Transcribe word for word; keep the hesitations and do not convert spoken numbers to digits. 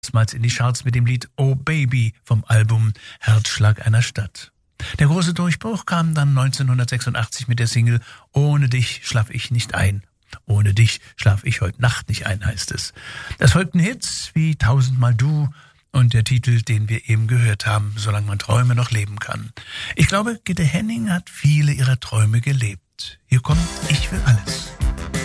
erstmals in die Charts mit dem Lied Oh Baby vom Album Herzschlag einer Stadt. Der große Durchbruch kam dann neunzehnhundertsechsundachtzig mit der Single Ohne dich schlaf ich nicht ein. Ohne dich schlaf ich heute Nacht nicht ein, heißt es. Es folgten Hits wie Tausendmal du und der Titel, den wir eben gehört haben, Solange man Träume noch leben kann. Ich glaube, Gitte Henning hat viele ihrer Träume gelebt. Hier kommt Ich will alles.